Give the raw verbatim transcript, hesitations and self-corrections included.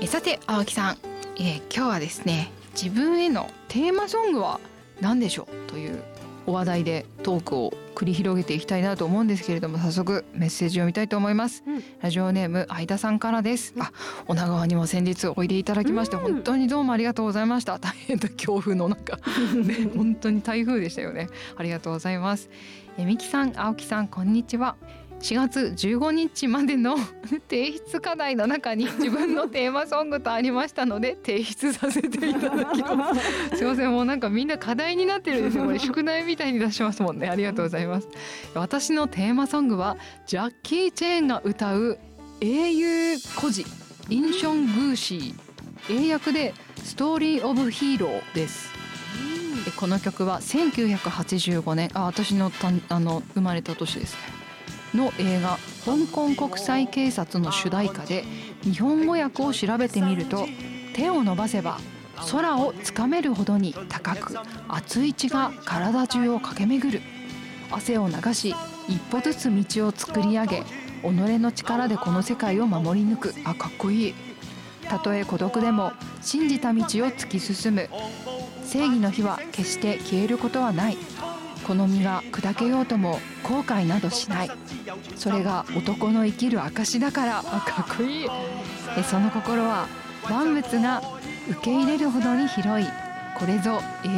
さて青木さん、えー、今日はですね、自分へのテーマソングは何でしょうというお話題でトークを繰り広げていきたいなと思うんですけれども、早速メッセージを見たいと思います、うん、ラジオネーム相田さんからです、うん、あ、女川にも先日おいでいただきまして、うん、本当にどうもありがとうございました。大変な強風の中、ね、本当に台風でしたよね。ありがとうございます。えみきさん、青木さん、こんにちは。しがつじゅうごにちまでの提出課題の中に自分のテーマソングとありましたので提出させていただきますすいません、もうなんかみんな課題になってるんですよ。これ宿題みたいに出しますもんね。ありがとうございます。私のテーマソングはジャッキー・チェーンが歌う英雄孤児インション・グーシー、英訳でストーリー・オブ・ヒーローです。この曲はせんきゅうひゃくはちじゅうごねん、あ、私のたあの生まれた年ですねの映画香港国際警察の主題歌で、日本語訳を調べてみると、手を伸ばせば空をつかめるほどに高く熱い血が体中を駆け巡る、汗を流し一歩ずつ道を作り上げ、己の力でこの世界を守り抜く。あ、かっこいい。たとえ孤独でも信じた道を突き進む。正義の火は決して消えることはない。この身が砕けようとも後悔などしない。それが男の生きる証だから。あ、かっこいい。えその心は万物が受け入れるほどに広い。これぞ